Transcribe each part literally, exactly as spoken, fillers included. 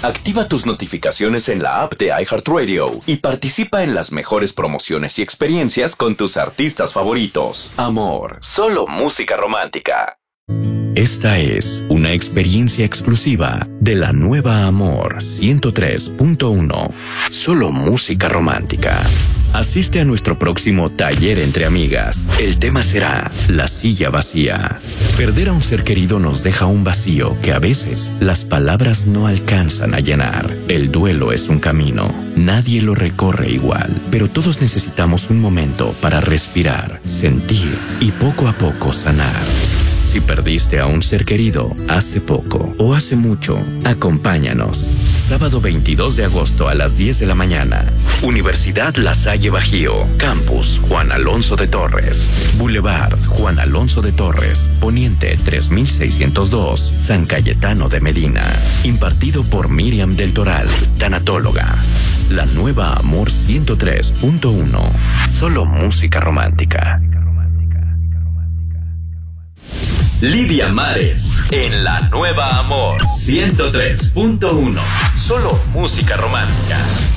Activa tus notificaciones en la app de iHeartRadio y participa en las mejores promociones y experiencias con tus artistas favoritos. Amor, solo música romántica. Esta es una experiencia exclusiva de la nueva Amor ciento tres punto uno. Solo música romántica. Asiste a nuestro próximo taller entre amigas. El tema será la silla vacía. Perder a un ser querido nos deja un vacío que a veces las palabras no alcanzan a llenar. El duelo es un camino. Nadie lo recorre igual, pero todos necesitamos un momento para respirar, sentir y poco a poco sanar. Si perdiste a un ser querido hace poco o hace mucho, acompáñanos. Sábado veintidós de agosto a las diez de la mañana. Universidad La Salle Bajío. Campus Juan Alonso de Torres. Boulevard Juan Alonso de Torres. Poniente tres mil seiscientos dos. San Cayetano de Medina. Impartido por Miriam del Toral, tanatóloga. La nueva Amor ciento tres punto uno. Solo música romántica. Lidia Mares en la nueva Amor ciento tres punto uno. Solo música romántica.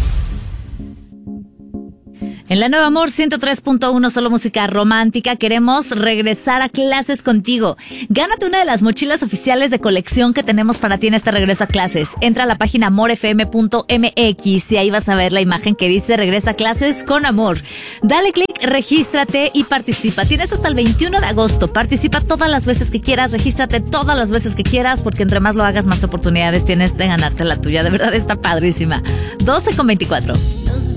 En la nueva Amor ciento tres punto uno, solo música romántica, queremos regresar a clases contigo. Gánate una de las mochilas oficiales de colección que tenemos para ti en este regreso a clases. Entra a la página amor f m punto m x y ahí vas a ver la imagen que dice regresa a clases con amor. Dale clic, regístrate y participa. Tienes hasta el veintiuno de agosto. Participa todas las veces que quieras, regístrate todas las veces que quieras, porque entre más lo hagas, más oportunidades tienes de ganarte la tuya. De verdad está padrísima. doce con veinticuatro.